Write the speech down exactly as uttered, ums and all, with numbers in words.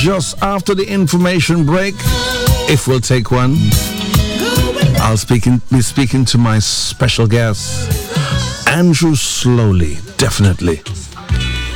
just after the information break, if we'll take one, I'll speak in, be speaking to my special guest, Andrew Slowly, definitely.